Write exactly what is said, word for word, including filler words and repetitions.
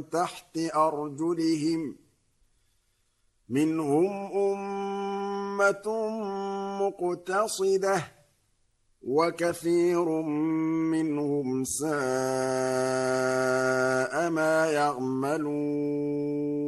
تحت أرجلهم منهم أمة مقتصدة وكثير منهم ساء ما يعملون